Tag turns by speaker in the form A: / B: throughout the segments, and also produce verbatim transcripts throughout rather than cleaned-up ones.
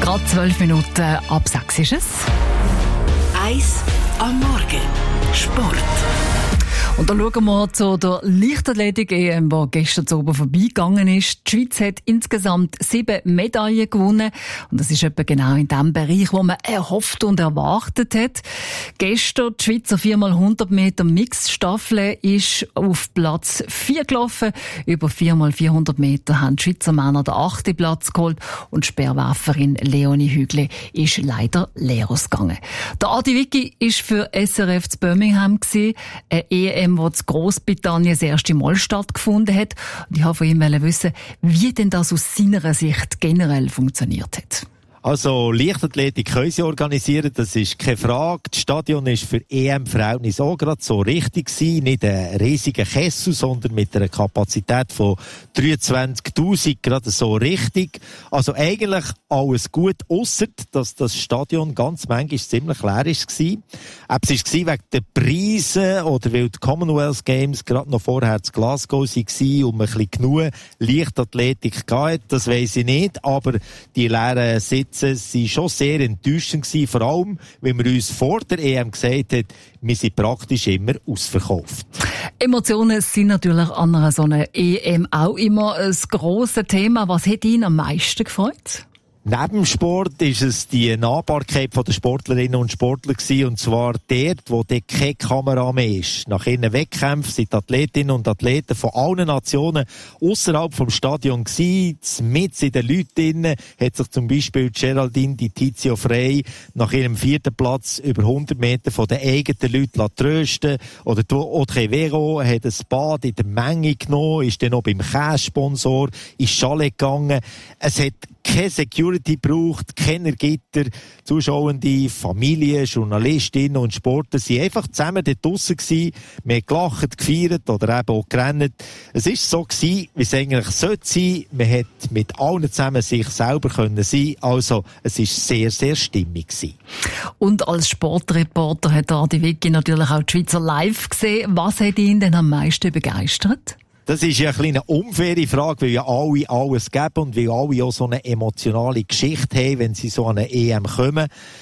A: Gerade zwölf Minuten ab sechs ist es.
B: Eis am Morgen. Sport.
A: Und dann schauen wir zu der Leichtathletik-E M, die gestern oben vorbeigegangen ist. Die Schweiz hat insgesamt sieben Medaillen gewonnen. Und das ist etwa genau in dem Bereich, wo man erhofft und erwartet hat. Gestern die Schweizer vier mal hundert Meter Mixstaffel ist auf Platz vier gelaufen. Über vier mal vierhundert Meter haben die Schweizer Männer den achten Platz geholt. Und die Speerwerferin Leonie Hügle ist leider leer ausgegangen. Der Adi Vicky ist für S R F zu Birmingham gewesen. Eine E M, wo in Großbritannien das erste Mal stattgefunden hat. Und ich wollte von ihm wissen, wie denn das aus seiner Sicht generell funktioniert hat.
C: Also, Leichtathletik können sie organisieren, das ist keine Frage. Das Stadion ist für E M-Verhältnisse auch gerade so richtig gewesen. Nicht ein riesiger Kessel, sondern mit einer Kapazität von dreiundzwanzigtausend, gerade so richtig. Also eigentlich alles gut, ausser dass das Stadion ganz manchmal ziemlich leer war. Ob es war wegen der Preise oder weil die Commonwealth Games gerade noch vorher zu Glasgow waren und man ein bisschen genug Leichtathletik gab, das weiss ich nicht. Aber die leeren Sitze waren schon sehr enttäuschend gewesen, vor allem, weil man uns vor der E M gesagt hat, wir sind praktisch immer ausverkauft.
A: Emotionen sind natürlich an einer so einer E M auch immer ein grosses Thema. Was hat Ihnen am meisten gefreut?
C: Neben dem Sport ist es die Nahbarkeit der Sportlerinnen und Sportler gewesen, und zwar dort, wo dort keine Kamera mehr ist. Nach ihren Wettkämpfen sind Athletinnen und Athleten von allen Nationen außerhalb vom Stadion gewesen. Mit in den Leuten drinnen hat sich zum Beispiel Geraldine Di Tizio Frey nach ihrem vierten Platz über hundert Meter von den eigenen Leuten trösten. Oder Audrey Vero hat ein Bad in der Menge genommen, ist dann noch beim Käsesponsor ins Chalet gegangen. Es hat keine Security braucht, keine Gitter. Zuschauende, Familien, Journalistinnen und Sportler sind einfach zusammen dort draussen gewesen. Wir haben gelacht, gefeiert oder eben auch gerannt. Es war so gewesen, wie es eigentlich sollte sein. Man hat mit allen zusammen sich selber können sein. Also, es war sehr, sehr stimmig gewesen.
A: Und als Sportreporter hat Adi Vicky natürlich auch die Schweizer live gesehen. Was hat ihn denn am meisten begeistert?
C: Das ist ja eine unfaire Frage, weil ja alle alles geben und weil alle auch so eine emotionale Geschichte haben, wenn sie so an eine E M kommen.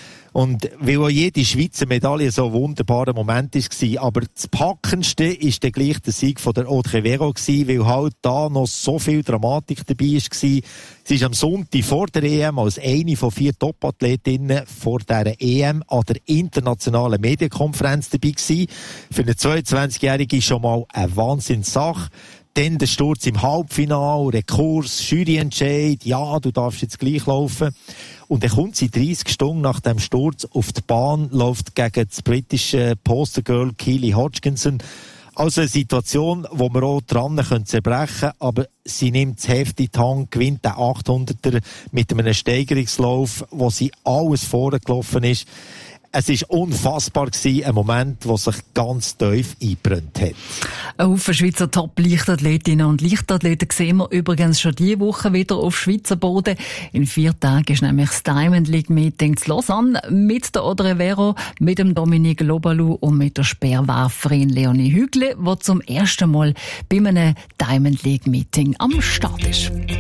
C: Und weil auch jede Schweizer Medaille so ein wunderbarer Moment war. Aber das Packendste war dann gleich der Sieg von der Audrey Vero gewesen, weil halt da noch so viel Dramatik dabei war. Sie ist am Sonntag vor der E M als eine von vier Top-Athletinnen vor dieser E M an der internationalen Medienkonferenz dabei gewesen. Für eine zweiundzwanzigjährige schon mal eine Wahnsinnssache. Dann der Sturz im Halbfinale, Rekurs, Juryentscheid, ja, du darfst jetzt gleich laufen. Und dann kommt sie dreißig Stunden nach dem Sturz auf die Bahn, läuft gegen das britische Postergirl Keely Hodgkinson. Also eine Situation, wo wir auch dran zerbrechen können, aber sie nimmt das Heft in die Hand, gewinnt den achthunderter mit einem Steigerungslauf, wo sie alles vorgelaufen ist. Es war unfassbar gewesen, ein Moment, der sich ganz tief eingebrannt hat.
A: Ein Haufen Schweizer Top-Leichtathletinnen und Leichtathleten sehen wir übrigens schon diese Woche wieder auf Schweizer Boden. In vier Tagen ist nämlich das Diamond League Meeting zu Lausanne mit der Audrey Vero, mit dem Dominique Lobalou und mit der Speerwerferin Leonie Hügle, die zum ersten Mal bei einem Diamond League Meeting am Start ist.